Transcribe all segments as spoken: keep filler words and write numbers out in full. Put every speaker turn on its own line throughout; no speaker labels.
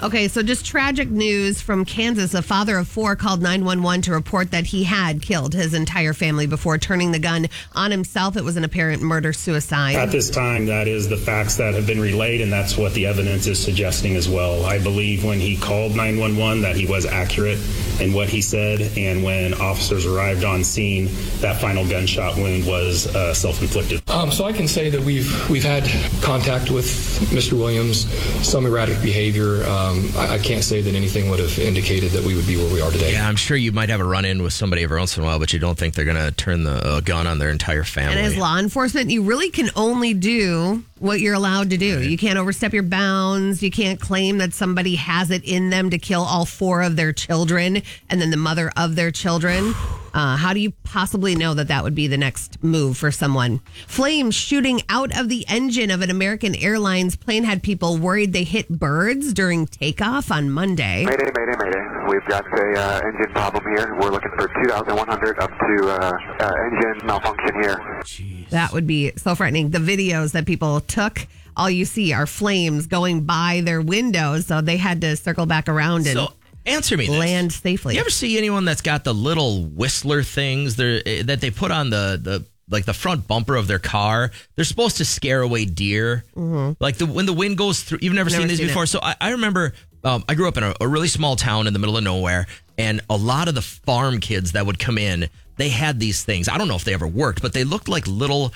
Okay, so just tragic news from Kansas. A father of four called nine one one to report that he had killed his entire family before turning the gun on himself. It was an apparent murder-suicide.
At this time, that is the facts that have been relayed, and that's what the evidence is suggesting as well. I believe when he called nine one one that he was accurate in what he said, and when officers arrived on scene, that final gunshot wound was uh, self-inflicted.
Um, so I can say that we've we've had contact with Mister Williams, some erratic behavior. Um, I, I can't say that anything would have indicated that we would be where we are today.
Yeah, I'm sure you might have a run-in with somebody every once in a while, but you don't think they're going to turn the uh, gun on their entire family.
And as law enforcement, you really can only do what you're allowed to do. Right. You can't overstep your bounds. You can't claim that somebody has it in them to kill all four of their children and then the mother of their children. Uh, how do you possibly know that that would be the next move for someone? Flames shooting out of the engine of an American Airlines plane had people worried they hit birds during takeoff on Monday.
Mayday, mayday, mayday. We've got a uh, engine problem here. We're looking for two thousand one hundred up to uh, uh, engine malfunction here.
Jeez.
That would be so frightening. The videos that people took, all you see are flames going by their windows, so they had to circle back around and
So, answer me this.
land safely.
You ever see anyone that's got the little whistler things that that they put on the, the like the front bumper of their car? They're supposed to scare away deer. Mm-hmm. Like the when the wind goes through. You've never, never seen these seen before. It. So I, I remember um, I grew up in a, a really small town in the middle of nowhere, and a lot of the farm kids that would come in, they had these things. I don't know if they ever worked, but they looked like little,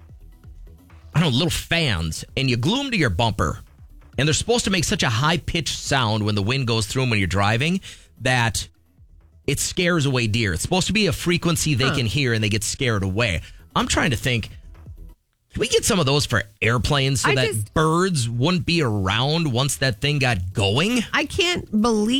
I don't know, little fans, and you glue them to your bumper. And they're supposed to make such a high-pitched sound when the wind goes through them when you're driving that it scares away deer. It's supposed to be a frequency they huh. can hear and they get scared away. I'm trying to think, can we get some of those for airplanes so
I
that
just,
birds wouldn't be around once that thing got going?
I can't believe